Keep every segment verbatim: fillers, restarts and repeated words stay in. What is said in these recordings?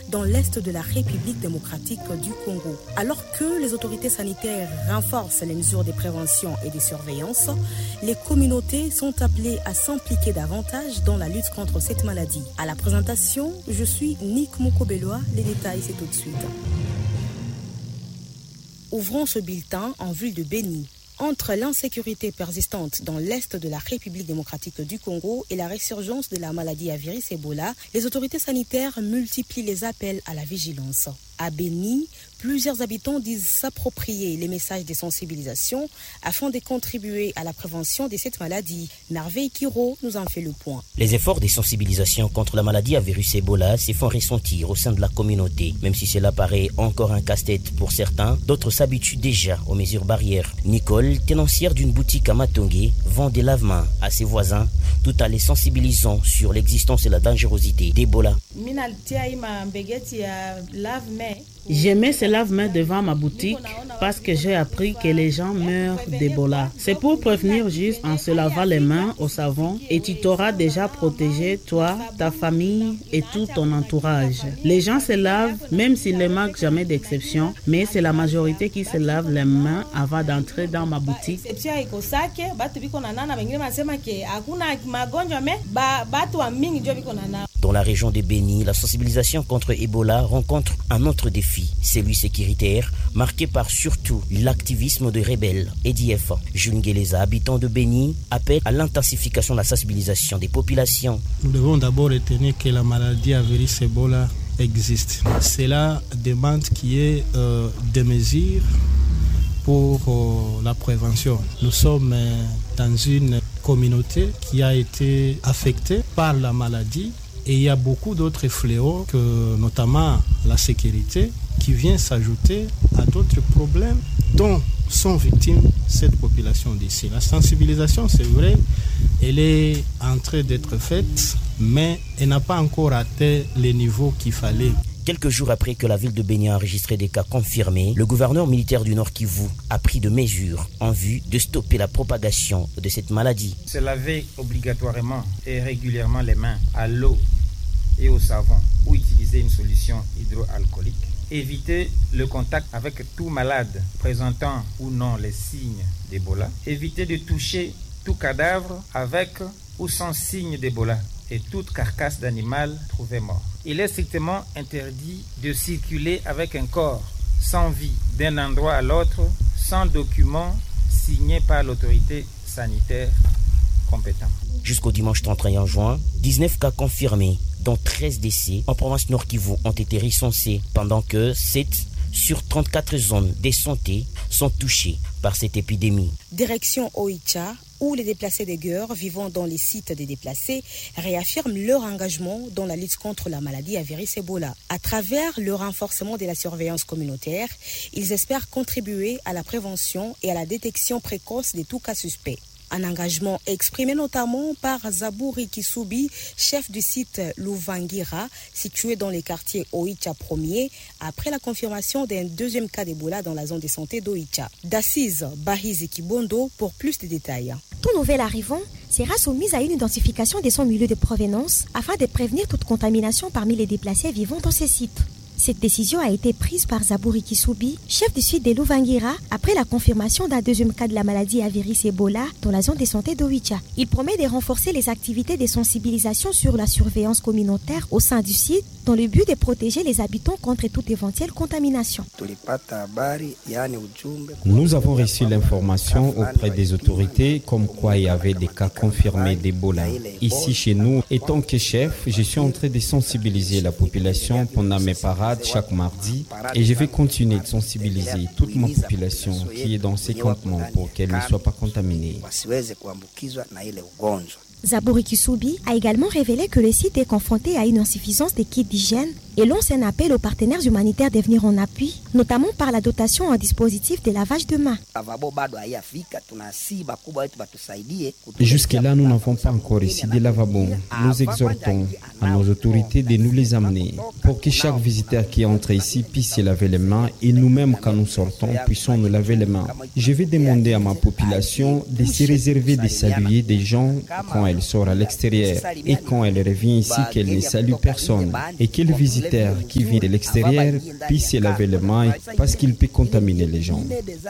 dans l'est de la République démocratique du Congo. Alors que les autorités sanitaires renforcent les mesures de prévention et de surveillance, les communautés sont appelées à s'impliquer davantage dans la lutte contre cette maladie. À la présentation, je suis Nick Mokobeloa. Les détails, c'est tout de suite. Ouvrons ce bulletin en vue de Béni. Entre l'insécurité persistante dans l'est de la République démocratique du Congo et la résurgence de la maladie à virus Ebola, les autorités sanitaires multiplient les appels à la vigilance. À Béni, plusieurs habitants disent s'approprier les messages de sensibilisation afin de contribuer à la prévention de cette maladie. Merveille Kiro nous en fait le point. Les efforts de sensibilisation contre la maladie à virus Ebola se font ressentir au sein de la communauté. Même si cela paraît encore un casse-tête pour certains, d'autres s'habituent déjà aux mesures barrières. Nicole, tenancière d'une boutique à Matongé, vend des lave-mains à ses voisins tout en les sensibilisant sur l'existence et la dangerosité d'Ebola. Je mets ces lave-mains devant ma boutique parce que j'ai appris que les gens meurent d'Ebola. C'est pour prévenir juste en se lavant les mains au savon et tu t'auras déjà protégé toi, ta famille et tout ton entourage. Les gens se lavent même s'il ne manque jamais d'exception, mais c'est la majorité qui se lave les mains avant d'entrer dans ma boutique. Dans la région de Béni, la sensibilisation contre Ebola rencontre un autre défi, celui sécuritaire, marqué par surtout l'activisme de rebelles. E D F, Jules Ngeleza, habitant de Béni, appelle à l'intensification de la sensibilisation des populations. Nous devons d'abord retenir que la maladie à virus Ebola existe. Cela demande qu'il y ait euh, des mesures pour euh, la prévention. Nous sommes euh, dans une communauté qui a été affectée par la maladie. Et il y a beaucoup d'autres fléaux, que, notamment la sécurité, qui vient s'ajouter à d'autres problèmes dont sont victimes cette population d'ici. La sensibilisation, c'est vrai, elle est en train d'être faite, mais elle n'a pas encore atteint les niveaux qu'il fallait. Quelques jours après que la ville de Béni a enregistré des cas confirmés, le gouverneur militaire du Nord Kivu a pris de mesures en vue de stopper la propagation de cette maladie. Se laver obligatoirement et régulièrement les mains à l'eau et au savon ou utiliser une solution hydroalcoolique. Éviter le contact avec tout malade présentant ou non les signes d'Ebola. Éviter de toucher tout cadavre avec ou sans signe d'Ebola et toute carcasse d'animal trouvé mort. Il est strictement interdit de circuler avec un corps sans vie d'un endroit à l'autre sans document signé par l'autorité sanitaire compétente. Jusqu'au dimanche trente et un juin, dix-neuf cas confirmés, dont treize décès en province Nord Kivu ont été recensés, pendant que sept sur trente-quatre zones de santé sont touchées par cette épidémie. Direction Oicha, où les déplacés des guerres vivant dans les sites des déplacés réaffirment leur engagement dans la lutte contre la maladie à virus Ebola. À travers le renforcement de la surveillance communautaire, ils espèrent contribuer à la prévention et à la détection précoce de tout cas suspect. Un engagement exprimé notamment par Zabouri Kisubi, chef du site Louvangira, situé dans les quartiers Oicha premier, après la confirmation d'un deuxième cas d'Ebola dans la zone de santé d'Oicha. D'Assise Bahizi Kibondo pour plus de détails. Tout nouvel arrivant sera soumis à une identification de son milieu de provenance afin de prévenir toute contamination parmi les déplacés vivant dans ces sites. Cette décision a été prise par Zabouri Kisubi, chef du site de Louvangira, après la confirmation d'un deuxième cas de la maladie à virus Ebola dans la zone de santé d'Oicha. Il promet de renforcer les activités de sensibilisation sur la surveillance communautaire au sein du site dans le but de protéger les habitants contre toute éventuelle contamination. Nous avons reçu l'information auprès des autorités comme quoi il y avait des cas confirmés d'Ebola. Ici chez nous, étant que chef, je suis en train de sensibiliser la population pendant mes parades chaque mardi et je vais continuer de sensibiliser toute ma population qui est dans ces campements pour qu'elle ne soit pas contaminée. Zabouri Kisubi a également révélé que le site est confronté à une insuffisance des kits d'hygiène et lance un appel aux partenaires humanitaires de venir en appui, notamment par la dotation en dispositif de lavage de mains. Jusque-là, nous n'avons pas encore ici des lavabos. Nous exhortons à nos autorités de nous les amener pour que chaque visiteur qui entre ici puisse se laver les mains et nous-mêmes, quand nous sortons, puissions nous laver les mains. Je vais demander à ma population de se réserver de saluer des gens quand elle sort à l'extérieur et quand elle revient ici qu'elle ne salue personne et qu'elle visite visiteur qui vient de l'extérieur puisse se laver les mains parce qu'il peut contaminer les gens.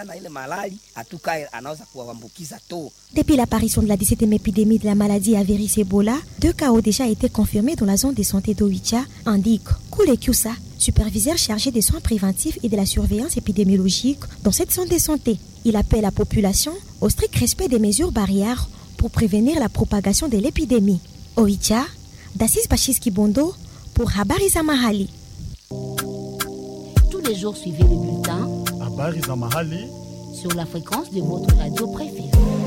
Depuis l'apparition de la dix-septième épidémie de la maladie à virus Ebola, deux cas ont déjà été confirmés dans la zone de santé d'Oicha, indique Koule Kyusa, superviseur chargé des soins préventifs et de la surveillance épidémiologique dans cette zone de santé. Il appelle la population au strict respect des mesures barrières pour prévenir la propagation de l'épidémie. Oicha, Dassis Bachiski Bondo pour Habari za Mahali. Tous les jours, suivez le bulletin Habari za Mahali sur la fréquence de votre radio préférée.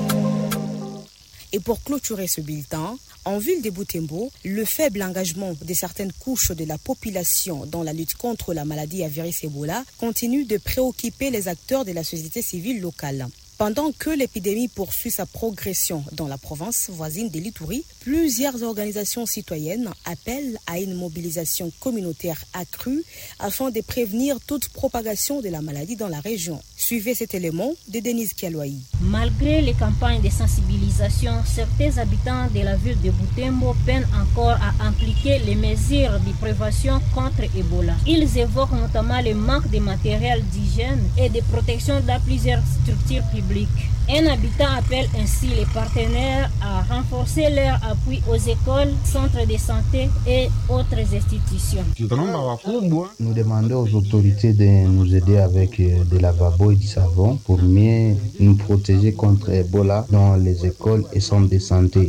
Et pour clôturer ce bulletin, en ville de Butembo, le faible engagement de certaines couches de la population dans la lutte contre la maladie à virus Ebola continue de préoccuper les acteurs de la société civile locale. Pendant que l'épidémie poursuit sa progression dans la province voisine de l'Ituri, plusieurs organisations citoyennes appellent à une mobilisation communautaire accrue afin de prévenir toute propagation de la maladie dans la région. Suivez cet élément de Denise Kialoaï. Malgré les campagnes de sensibilisation, certains habitants de la ville de Butembo peinent encore à impliquer les mesures de prévention contre Ebola. Ils évoquent notamment le manque de matériel d'hygiène et de protection dans plusieurs structures publiques. Un habitant appelle ainsi les partenaires à renforcer leur appui aux écoles, centres de santé et autres institutions. Nous demandons aux autorités de nous aider avec des lavabos et du savon pour mieux nous protéger contre Ebola dans les écoles et centres de santé.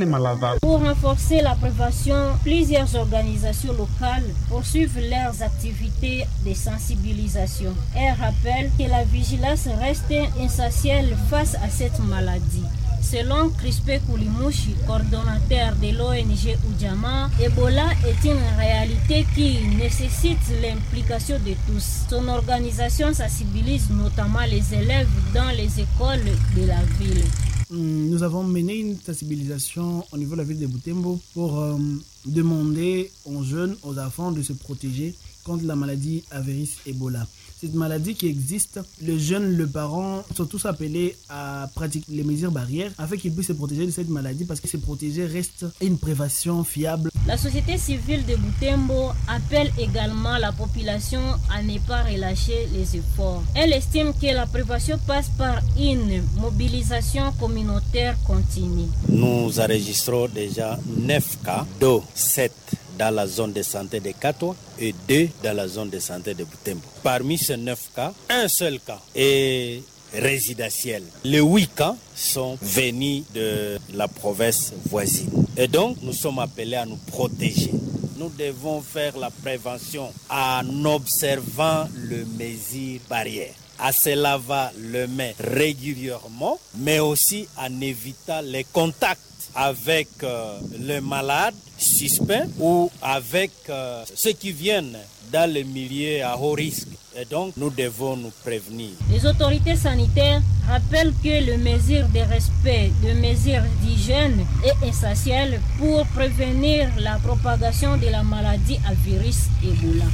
Pour renforcer la prévention, plusieurs organisations locales poursuivent leurs activités de sensibilisation. Elles rappellent que la vigilance reste essentielle face à cette maladie. Selon Crispé Koulimouchi, coordonnateur de l'O N G Oudjama, Ebola est une réalité qui nécessite l'implication de tous. Son organisation sensibilise notamment les élèves dans les écoles de la ville. Nous avons mené une sensibilisation au niveau de la ville de Butembo pour euh, demander aux jeunes, aux enfants de se protéger contre la maladie à virus Ebola. Cette maladie qui existe, les jeunes, les parents sont tous appelés à pratiquer les mesures barrières afin qu'ils puissent se protéger de cette maladie parce que se protéger reste une prévention fiable. La société civile de Butembo appelle également la population à ne pas relâcher les efforts. Elle estime que la prévention passe par une mobilisation communautaire continue. Nous enregistrons déjà neuf cas, dont sept dans la zone de santé de Katwa et deux dans la zone de santé de Butembo. Parmi ces neuf cas, un seul cas est résidentiel. Les huit cas sont venus de la province voisine. Et donc, nous sommes appelés à nous protéger. Nous devons faire la prévention en observant les mesures barrières, à se laver les mains régulièrement, mais aussi en évitant les contacts avec euh, les malades suspects ou avec euh, ceux qui viennent dans les milieux à haut risque. Et donc, nous devons nous prévenir. Les autorités sanitaires rappellent que les mesures de respect, les mesures d'hygiène est essentielle pour prévenir la propagation de la maladie à virus Ebola.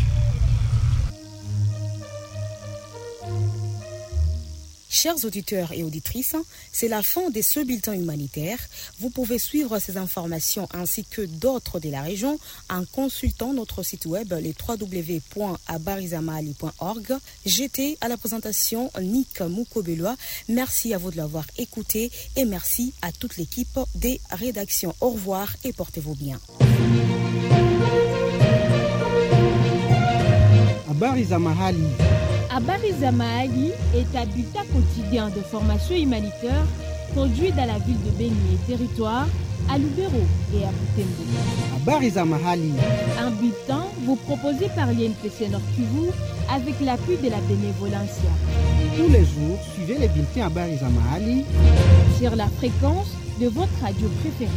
Chers auditeurs et auditrices, c'est la fin de ce bulletin humanitaire. Vous pouvez suivre ces informations ainsi que d'autres de la région en consultant notre site web le w w w point abarizamahali point org. J'étais à la présentation Nick Moukobeloa. Merci à vous de l'avoir écouté et merci à toute l'équipe des rédactions. Au revoir et portez-vous bien. Abarizamahali. Habari za Mahali est un bulletin quotidien de formation humanitaire produit dans la ville de Beni et territoire, à Lubero et à Butembo. Habari za Mahali. Un bulletin vous proposé par l'I N P C Nord Kivu avec l'appui de la bénévolencia. Tous les jours, suivez les bulletins Habari za Mahali sur la fréquence de votre radio préférée.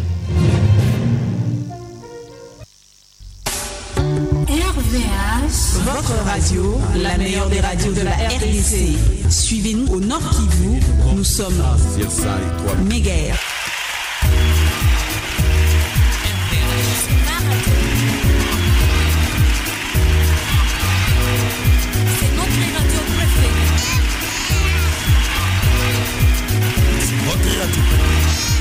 R V H, votre radio, la meilleure des radios de la R D C. Suivez-nous au Nord Kivu, nous sommes Méguer.